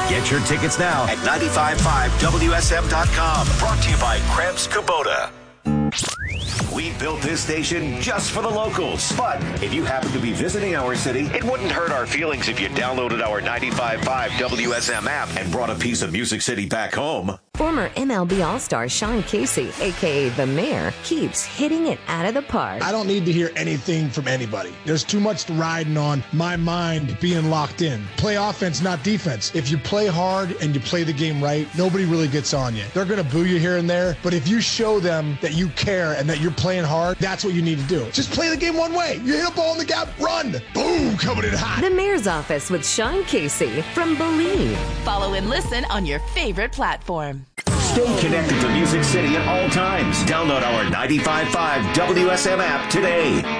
Get your tickets now at 955WSM.com. Brought to you by Krebs Kubota. We built this station just for the locals. But if you happen to be visiting our city, it wouldn't hurt our feelings if you downloaded our 95.5 WSM app and brought a piece of Music City back home. Former MLB All-Star Sean Casey, a.k.a. The Mayor, keeps hitting it out of the park. I don't need to hear anything from anybody. There's too much riding on my mind being locked in. Play offense, not defense. If you play hard and you play the game right, nobody really gets on you. They're going to boo you here and there, but if you show them that you care and that you're playing hard, that's what you need to do. Just play the game one way. You hit a ball in the gap, run. Boom, coming in hot. The Mayor's Office with Sean Casey from Believe. Follow and listen on your favorite platform. Stay connected to Music City at all times. Download our 95.5 WSM app today.